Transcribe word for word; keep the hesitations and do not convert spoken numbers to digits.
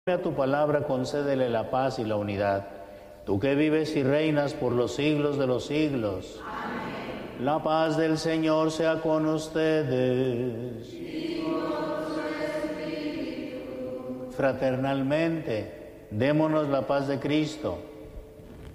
A tu palabra concédele la paz y la unidad. Tú que vives y reinas por los siglos de los siglos. Amén. La paz del Señor sea con ustedes. Y con su espíritu. Fraternalmente, démonos la paz de Cristo.